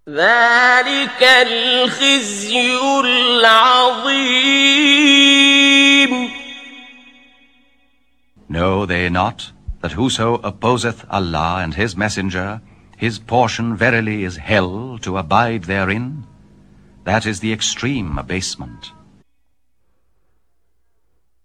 ذلك الخزي العظيم. Know they not that whoso opposeth Allah and His Messenger, his portion verily is hell to abide therein? That is the extreme abasement.